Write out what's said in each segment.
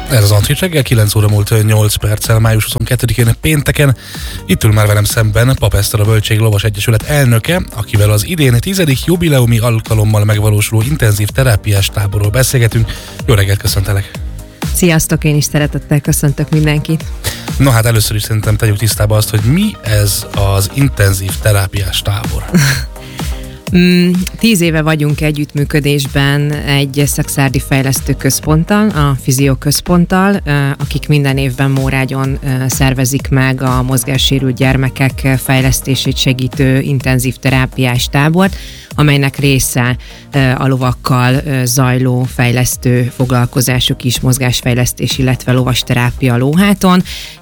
Ez az Antrit reggel, 9 óra múlt 8 perccel, május 22-én pénteken. Itt ül már velem szemben Pap Eszter, a Völtség Lovas Egyesület elnöke, akivel az idén 10. jubileumi alkalommal megvalósuló intenzív terápiás táborról beszélgetünk. Jó reggelt, köszöntelek! Sziasztok, én is szeretettel köszöntök mindenkit. Na hát először is szerintem tegyük tisztába azt, hogy mi ez az intenzív terápiás tábor. 10 éve vagyunk együttműködésben egy szakszárdi fejlesztő központtal, a Fizió központtal, akik minden évben Mórágyon szervezik meg a mozgássérült gyermekek fejlesztését segítő intenzív terápiás tábort, amelynek része a lovakkal zajló fejlesztő foglalkozások is, mozgásfejlesztés, illetve lovasterápia lóháton,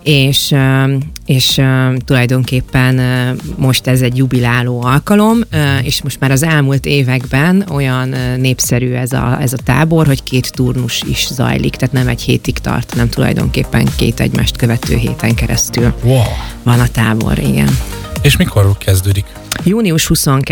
és tulajdonképpen most ez egy jubiláló alkalom, és most már az elmúlt években olyan népszerű ez a tábor, hogy 2 turnus is zajlik, tehát nem egy hétig tart, hanem tulajdonképpen 2 egymást követő héten keresztül van a tábor, igen. És mikor kezdődik? Június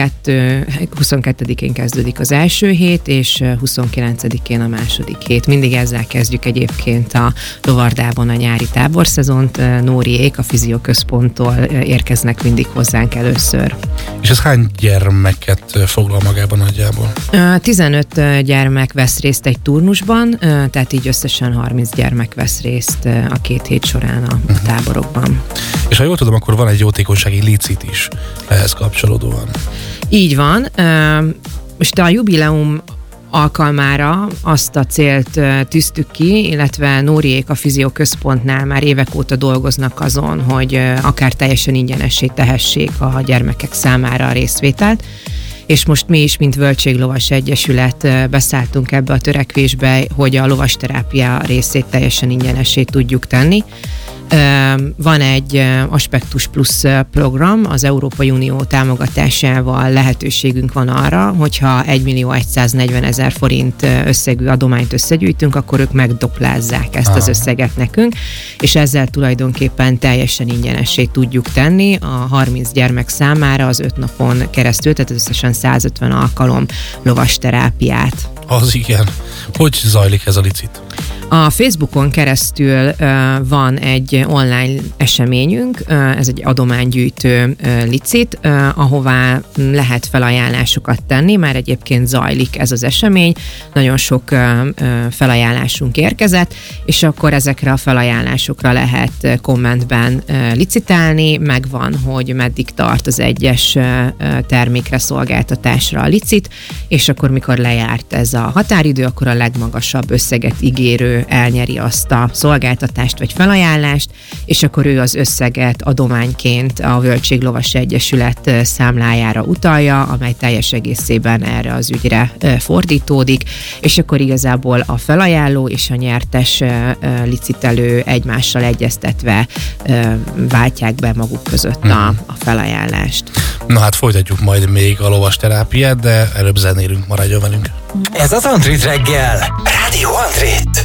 22-én kezdődik az első hét, és 29-én a második hét. Mindig ezzel kezdjük egyébként a Lovardában a nyári táborszezont. Nóriék a Fizió központtól érkeznek mindig hozzánk először. És ez hány gyermeket foglal magában nagyjából? 15 gyermek vesz részt egy turnusban, tehát így összesen 30 gyermek vesz részt a 2 hét során a táborokban. És ha jól tudom, akkor van egy jótékonysági licit is ehhez kapcsolódóan. Így van. Most a jubileum alkalmára azt a célt tűztük ki, illetve Nóriék a Fizió központnál már évek óta dolgoznak azon, hogy akár teljesen ingyenessé tehessék a gyermekek számára a részvételt. És most mi is, mint Völtség Lovas Egyesület beszálltunk ebbe a törekvésbe, hogy a lovasterápia részét teljesen ingyenessé tudjuk tenni. Van egy Aspektus Plus program, az Európai Unió támogatásával lehetőségünk van arra, hogyha 1.140.000 forint összegű adományt összegyűjtünk, akkor ők megduplázzák ezt az összeget nekünk, és ezzel tulajdonképpen teljesen ingyenessé tudjuk tenni a 30 gyermek számára az 5 napon keresztül, tehát összesen 150 alkalom lovasterápiát. Az igen. Hogy zajlik ez a licit? A Facebookon keresztül van egy online eseményünk, ez egy adománygyűjtő licit, ahová lehet felajánlásokat tenni, már egyébként zajlik ez az esemény, nagyon sok felajánlásunk érkezett, és akkor ezekre a felajánlásokra lehet kommentben licitálni, megvan, hogy meddig tart az egyes termékre, szolgáltatásra a licit, és akkor mikor lejárt ez a határidő, akkor a legmagasabb összeget ígérő elnyeri azt a szolgáltatást vagy felajánlást, és akkor ő az összeget adományként a Völtség Lovas Egyesület számlájára utalja, amely teljes egészében erre az ügyre fordítódik, és akkor igazából a felajánló és a nyertes licitelő egymással egyeztetve váltják be maguk között a felajánlást. Na hát folytatjuk majd még a lovasterápiát, de előbb zenélünk, maradjon velünk. Ez az Antrit reggel, Rádió Antrit.